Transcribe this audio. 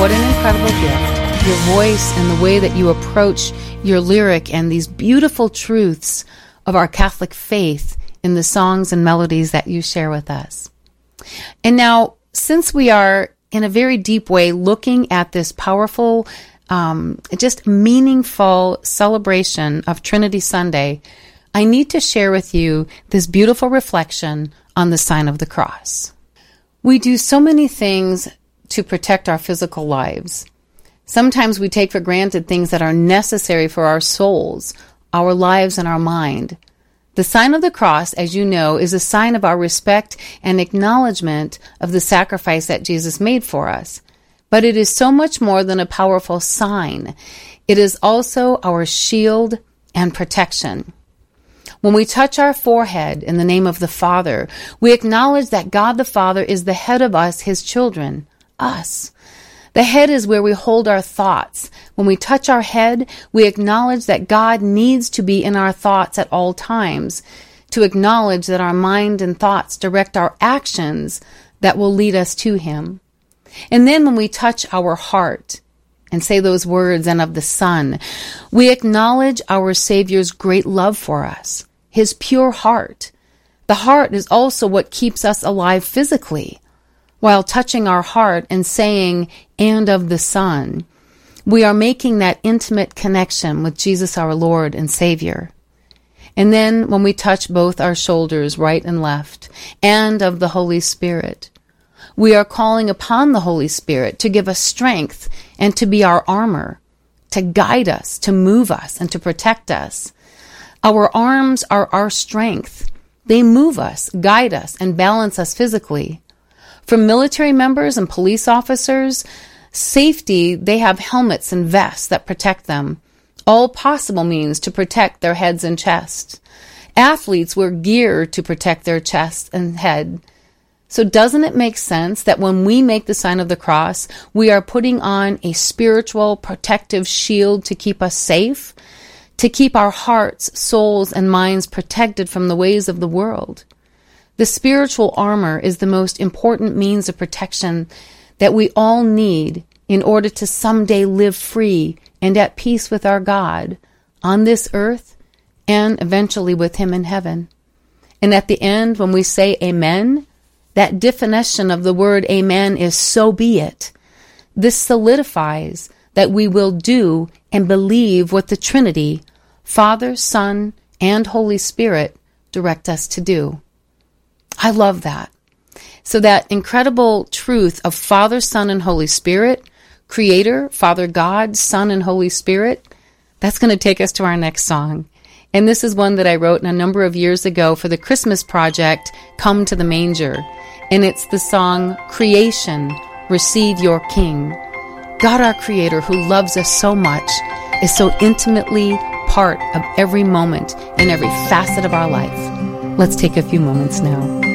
what an incredible gift. Your voice and the way that you approach your lyric and these beautiful truths of our Catholic faith in the songs and melodies that you share with us. And now, since we are in a very deep way looking at this powerful, just meaningful celebration of Trinity Sunday, I need to share with you this beautiful reflection on the sign of the cross. We do so many things to protect our physical lives. Sometimes we take for granted things that are necessary for our souls, our lives, and our mind. The sign of the cross, as you know, is a sign of our respect and acknowledgement of the sacrifice that Jesus made for us. But it is so much more than a powerful sign. It is also our shield and protection. When we touch our forehead in the name of the Father, we acknowledge that God the Father is the head of us, His children, us. The head is where we hold our thoughts. When we touch our head, we acknowledge that God needs to be in our thoughts at all times, to acknowledge that our mind and thoughts direct our actions that will lead us to Him. And then when we touch our heart and say those words, and of the Son, we acknowledge our Savior's great love for us, His pure heart. The heart is also what keeps us alive physically. While touching our heart and saying, and of the Son, we are making that intimate connection with Jesus our Lord and Savior. And then when we touch both our shoulders, right and left, and of the Holy Spirit, we are calling upon the Holy Spirit to give us strength and to be our armor, to guide us, to move us, and to protect us. Our arms are our strength. They move us, guide us, and balance us physically. For military members and police officers, safety, they have helmets and vests that protect them. All possible means to protect their heads and chests. Athletes wear gear to protect their chest and head. So doesn't it make sense that when we make the sign of the cross, we are putting on a spiritual protective shield to keep us safe, to keep our hearts, souls, and minds protected from the ways of the world? The spiritual armor is the most important means of protection that we all need in order to someday live free and at peace with our God on this earth and eventually with Him in heaven. And at the end, when we say amen, that definition of the word amen is so be it. This solidifies that we will do and believe what the Trinity, Father, Son, and Holy Spirit direct us to do. I love that. So that incredible truth of Father, Son, and Holy Spirit, Creator, Father God, Son, and Holy Spirit, that's going to take us to our next song. And this is one that I wrote a number of years ago for the Christmas project, Come to the Manger. And it's the song, Creation, Receive Your King. God, our Creator, who loves us so much, is so intimately part of every moment and every facet of our life. Let's take a few moments now.